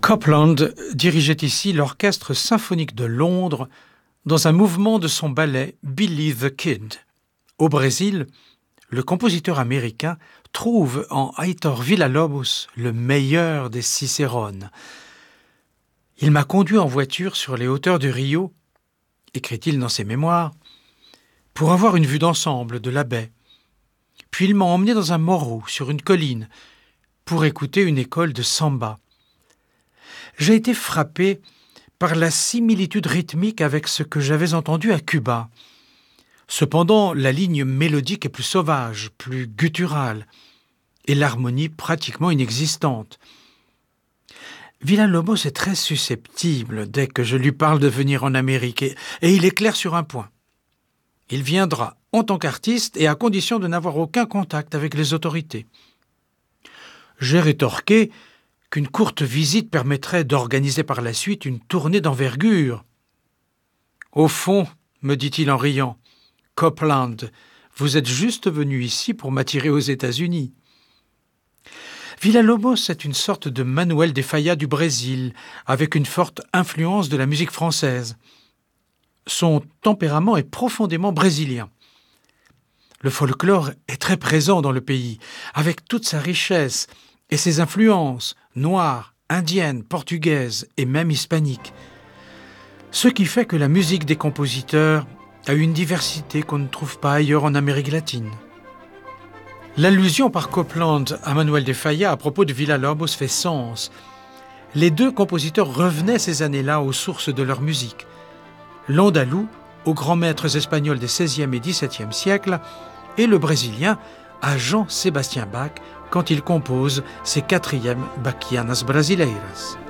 Copland dirigeait ici l'Orchestre symphonique de Londres dans un mouvement de son ballet Billy the Kid. Au Brésil, le compositeur américain trouve en Heitor Villa-Lobos le meilleur des Cicérones. « Il m'a conduit en voiture sur les hauteurs de Rio, écrit-il dans ses mémoires, pour avoir une vue d'ensemble de la baie. Puis il m'a emmené dans un morro sur une colline pour écouter une école de samba. J'ai été frappé par la similitude rythmique avec ce que j'avais entendu à Cuba. Cependant, la ligne mélodique est plus sauvage, plus gutturale, et l'harmonie pratiquement inexistante. Villa-Lobos est très susceptible dès que je lui parle de venir en Amérique, et il est clair sur un point. Il viendra en tant qu'artiste et à condition de n'avoir aucun contact avec les autorités. J'ai rétorqué qu'une courte visite permettrait d'organiser par la suite une tournée d'envergure. « Au fond, me dit-il en riant, Copland, vous êtes juste venu ici pour m'attirer aux États-Unis. » Villa-Lobos est une sorte de Manuel de Falla du Brésil, avec une forte influence de la musique française. Son tempérament est profondément brésilien. Le folklore est très présent dans le pays, avec toute sa richesse et ses influences noires, indiennes, portugaises et même hispaniques. Ce qui fait que la musique des compositeurs a une diversité qu'on ne trouve pas ailleurs en Amérique latine. L'allusion par Copland à Manuel de Falla à propos de Villa-Lobos fait sens. Les deux compositeurs revenaient ces années-là aux sources de leur musique. L'andalou, aux grands maîtres espagnols des XVIe et XVIIe siècles, et le brésilien à Jean-Sébastien Bach quand il compose ses 4e Bachianas Brasileiras.